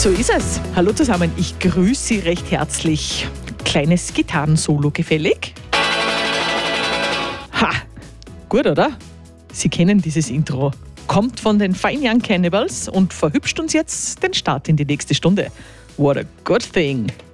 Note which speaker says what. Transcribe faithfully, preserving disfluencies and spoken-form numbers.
Speaker 1: So ist es. Hallo zusammen, ich grüße Sie recht herzlich. Kleines Gitarrensolo gefällig? Ha! Gut, oder? Sie kennen dieses Intro. Kommt von den Fine Young Cannibals und verhübscht uns jetzt den Start in die nächste Stunde. What a good thing!